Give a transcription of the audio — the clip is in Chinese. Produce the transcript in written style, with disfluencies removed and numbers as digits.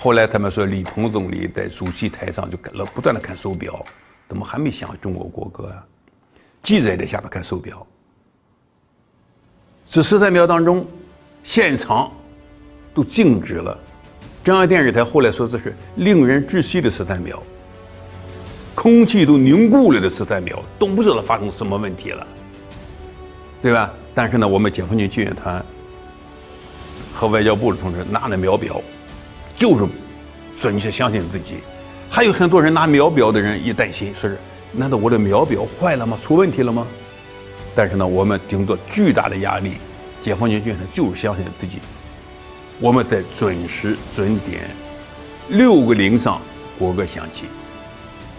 后来他们说李鹏总理在主席台上就不断的看手表，怎么还没响中国国歌啊？记者也在下面看手表。这13秒当中，现场都静止了。中央电视台后来说这是令人窒息的13秒，空气都凝固了的13秒，都不知道发生什么问题了，对吧？但是呢，我们解放军救援团和外交部的同志拿着秒表，就是准确相信自己。还有很多人拿秒表的人一担心，说是难道我的秒表坏了吗？出问题了吗？但是呢，我们顶着巨大的压力，解放军军团就是相信自己。我们在准时准点6个0上国歌响起。